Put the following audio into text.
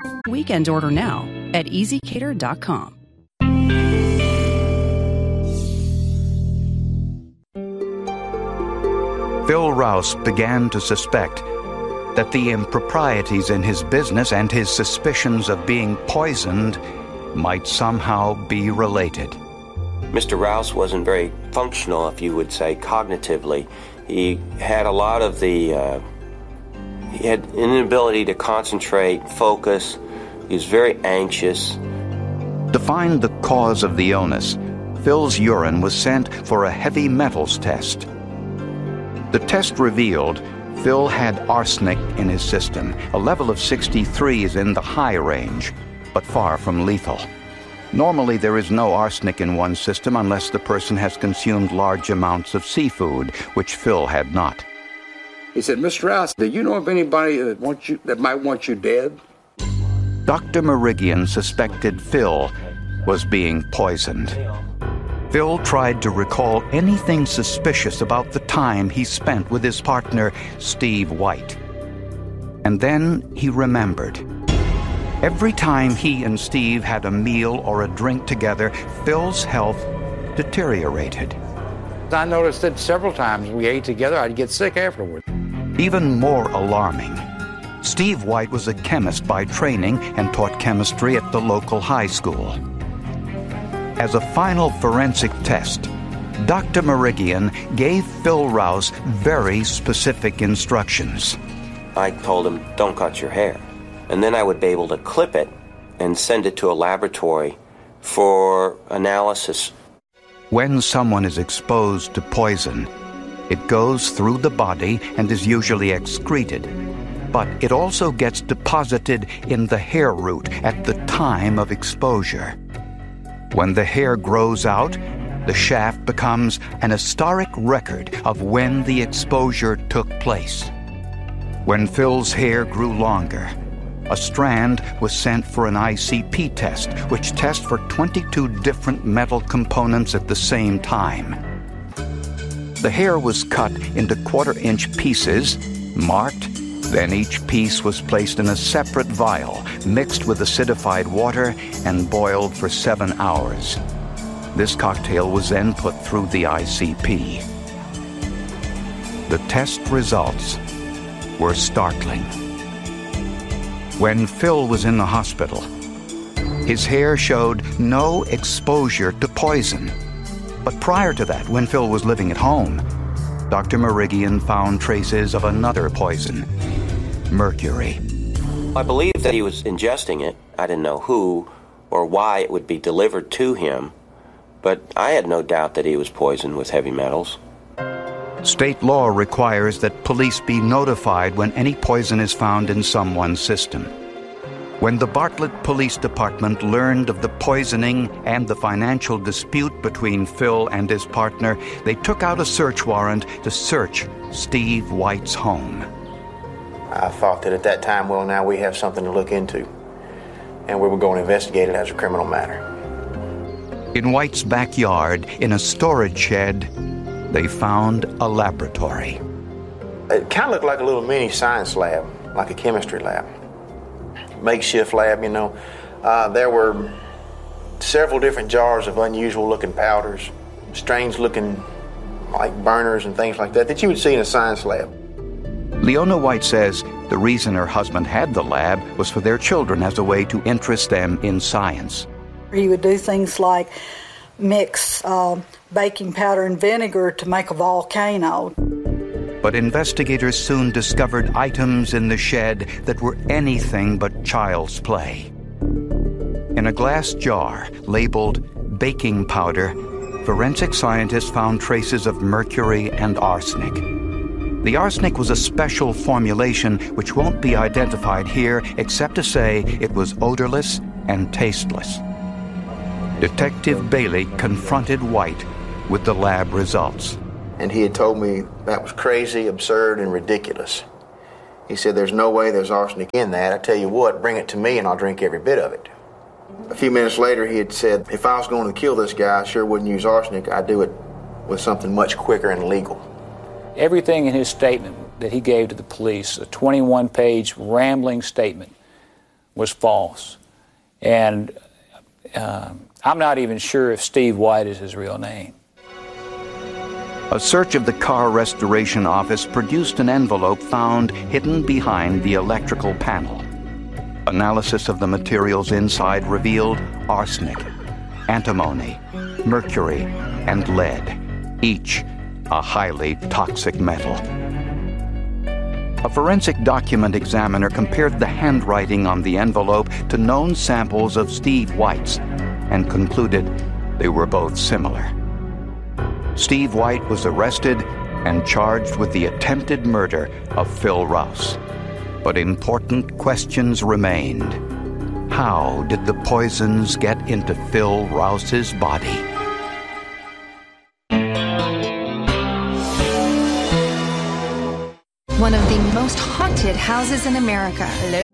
Weekend order now at easycater.com. Phil Rouse began to suspect that the improprieties in his business and his suspicions of being poisoned might somehow be related. Mr. Rouse wasn't very functional, if you would say, cognitively. He had a lot of he had an inability to concentrate, focus. He was very anxious. To find the cause of the illness, Phil's urine was sent for a heavy metals test. The test revealed Phil had arsenic in his system. A level of 63 is in the high range, but far from lethal. Normally, there is no arsenic in one's system unless the person has consumed large amounts of seafood, which Phil had not. He said, "Mr. Rouse, do you know of anybody that might want you dead?" Dr. Merigian suspected Phil was being poisoned. Phil tried to recall anything suspicious about the time he spent with his partner, Steve White. And then he remembered. Every time he and Steve had a meal or a drink together, Phil's health deteriorated. I noticed that several times we ate together, I'd get sick afterward. Even more alarming, Steve White was a chemist by training and taught chemistry at the local high school. As a final forensic test, Dr. Merigian gave Phil Rouse very specific instructions. I told him, don't cut your hair. And then I would be able to clip it and send it to a laboratory for analysis. When someone is exposed to poison, it goes through the body and is usually excreted. But it also gets deposited in the hair root at the time of exposure. When the hair grows out, the shaft becomes an historic record of when the exposure took place. When Phil's hair grew longer, a strand was sent for an ICP test, which tests for 22 different metal components at the same time. The hair was cut into quarter-inch pieces, marked, then each piece was placed in a separate vial, mixed with acidified water, and boiled for 7 hours. This cocktail was then put through the ICP. The test results were startling. When Phil was in the hospital, his hair showed no exposure to poison. But prior to that, when Phil was living at home, Dr. Merigian found traces of another poison, mercury. I believe that he was ingesting it. I didn't know who or why it would be delivered to him, but I had no doubt that he was poisoned with heavy metals. State law requires that police be notified when any poison is found in someone's system. When the Bartlett Police Department learned of the poisoning and the financial dispute between Phil and his partner, they took out a search warrant to search Steve White's home. I thought that at that time, well, now we have something to look into, and we were going to investigate it as a criminal matter. In White's backyard, in a storage shed, they found a laboratory. It kind of looked like a little mini science lab, like a chemistry lab. Makeshift lab, you know. There were several different jars of unusual-looking powders, strange-looking like burners and things like that you would see in a science lab. Leona White says the reason her husband had the lab was for their children as a way to interest them in science. He would do things like mix baking powder and vinegar to make a volcano. But investigators soon discovered items in the shed that were anything but child's play. In a glass jar labeled baking powder, forensic scientists found traces of mercury and arsenic. The arsenic was a special formulation which won't be identified here except to say it was odorless and tasteless. Detective Bailey confronted White with the lab results. And he had told me that was crazy, absurd, and ridiculous. He said, there's no way there's arsenic in that. I tell you what, bring it to me and I'll drink every bit of it. A few minutes later, he had said, if I was going to kill this guy, I sure wouldn't use arsenic. I'd do it with something much quicker and legal. Everything in his statement that he gave to the police, a 21-page rambling statement, was false. And I'm not even sure if Steve White is his real name. A search of the car restoration office produced an envelope found hidden behind the electrical panel. Analysis of the materials inside revealed arsenic, antimony, mercury, and lead, each a highly toxic metal. A forensic document examiner compared the handwriting on the envelope to known samples of Steve White's and concluded they were both similar. Steve White was arrested and charged with the attempted murder of Phil Rouse. But important questions remained. How did the poisons get into Phil Rouse's body? One of the most haunted houses in America. Hello,